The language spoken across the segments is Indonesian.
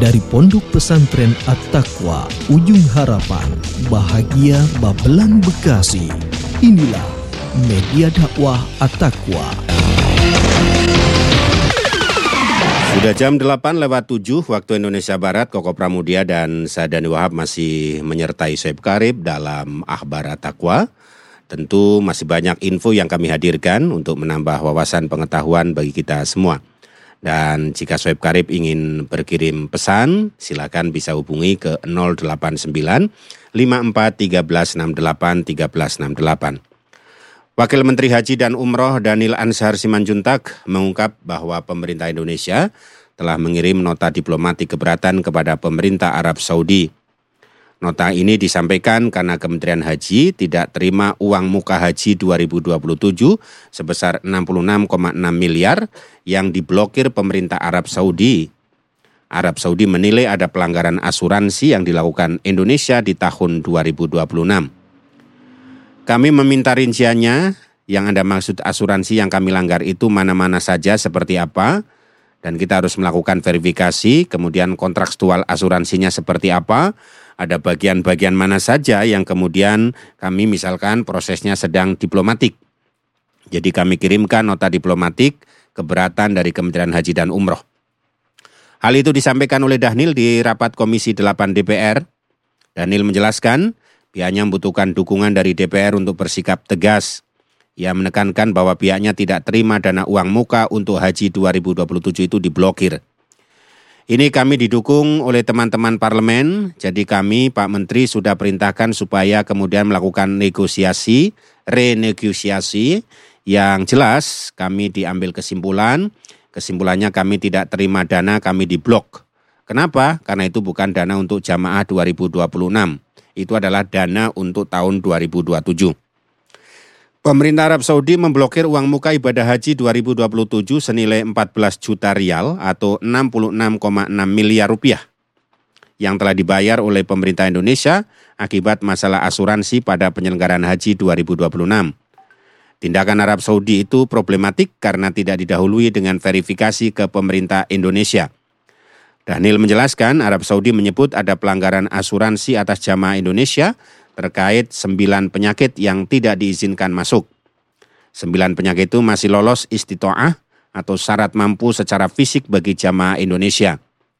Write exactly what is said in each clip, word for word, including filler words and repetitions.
Dari Pondok Pesantren At-Taqwa, Ujung Harapan, Bahagia Babelan Bekasi. Inilah Media Dakwah At-Taqwa. Sudah jam delapan lewat tujuh waktu Indonesia Barat. Koko Pramudia dan saya Dani Wahab masih menyertai Soeb Karib dalam Akhbar At-Taqwa. Tentu masih banyak info yang kami hadirkan untuk menambah wawasan pengetahuan bagi kita semua. Dan jika Soeb Karib ingin berkirim pesan, silakan bisa hubungi ke nol delapan sembilan lima empat tiga enam delapan tiga enam delapan. Wakil Menteri Haji dan Umroh Dhanil Anzar Simanjuntak mengungkap bahwa pemerintah Indonesia telah mengirim nota diplomatik keberatan kepada pemerintah Arab Saudi. Nota ini disampaikan karena Kementerian Haji tidak terima uang muka haji dua ribu dua puluh tujuh sebesar enam puluh enam koma enam miliar yang diblokir pemerintah Arab Saudi. Arab Saudi menilai ada pelanggaran asuransi yang dilakukan Indonesia di tahun dua ribu dua puluh enam. Kami meminta rinciannya, yang Anda maksud asuransi yang kami langgar itu mana-mana saja seperti apa, dan kita harus melakukan verifikasi, kemudian kontrakstual asuransinya seperti apa, ada bagian-bagian mana saja yang kemudian kami misalkan prosesnya sedang diplomatik. Jadi kami kirimkan nota diplomatik keberatan dari Kementerian Haji dan Umroh. Hal itu disampaikan oleh Dhanil di rapat Komisi delapan D P R. Dhanil menjelaskan pihaknya membutuhkan dukungan dari D P R untuk bersikap tegas. Ia menekankan bahwa pihaknya tidak terima dana uang muka untuk haji dua ribu dua puluh tujuh itu diblokir. Ini kami didukung oleh teman-teman parlemen, jadi kami Pak Menteri sudah perintahkan supaya kemudian melakukan negosiasi, renegosiasi yang jelas kami diambil kesimpulan, kesimpulannya kami tidak terima dana, kami diblok. Kenapa? Karena itu bukan dana untuk jamaah dua ribu dua puluh enam, itu adalah dana untuk tahun dua ribu dua puluh tujuh. Pemerintah Arab Saudi memblokir uang muka ibadah haji dua ribu dua puluh tujuh senilai empat belas juta rial atau enam puluh enam koma enam miliar rupiah yang telah dibayar oleh pemerintah Indonesia akibat masalah asuransi pada penyelenggaraan haji dua ribu dua puluh enam. Tindakan Arab Saudi itu problematik karena tidak didahului dengan verifikasi ke pemerintah Indonesia. Dhanil menjelaskan Arab Saudi menyebut ada pelanggaran asuransi atas jamaah Indonesia terkait sembilan penyakit yang tidak diizinkan masuk. Sembilan penyakit itu masih lolos istitoah atau syarat mampu secara fisik bagi jamaah Indonesia.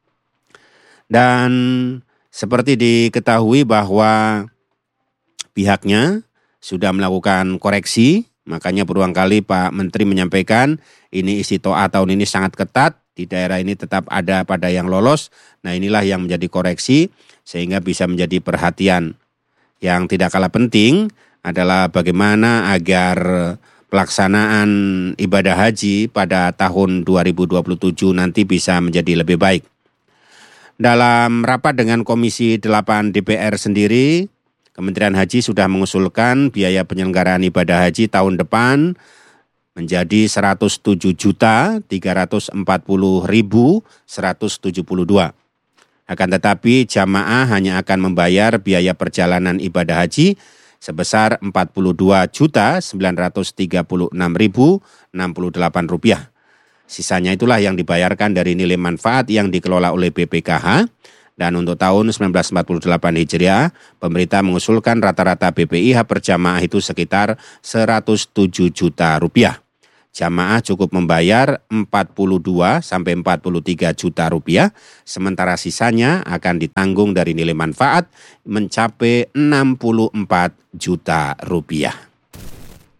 Dan seperti diketahui bahwa pihaknya sudah melakukan koreksi, makanya berulang kali Pak Menteri menyampaikan ini istitoah tahun ini sangat ketat, di daerah ini tetap ada pada yang lolos. Nah inilah yang menjadi koreksi sehingga bisa menjadi perhatian. Yang tidak kalah penting adalah bagaimana agar pelaksanaan ibadah haji pada tahun dua ribu dua puluh tujuh nanti bisa menjadi lebih baik. Dalam rapat dengan Komisi delapan D P R sendiri, Kementerian Haji sudah mengusulkan biaya penyelenggaraan ibadah haji tahun depan menjadi seratus tujuh juta tiga ratus empat puluh ribu seratus tujuh puluh dua. Akan tetapi jamaah hanya akan membayar biaya perjalanan ibadah haji sebesar empat puluh dua juta sembilan ratus tiga puluh enam ribu enam puluh delapan rupiah. Sisanya itulah yang dibayarkan dari nilai manfaat yang dikelola oleh B P K H. Dan untuk tahun seribu sembilan ratus empat puluh delapan Hijriah, pemerintah mengusulkan rata-rata B P I H per jamaah itu sekitar seratus tujuh juta rupiah. Jamaah cukup membayar empat puluh dua sampai empat puluh tiga juta rupiah, sementara sisanya akan ditanggung dari nilai manfaat mencapai enam puluh empat juta rupiah.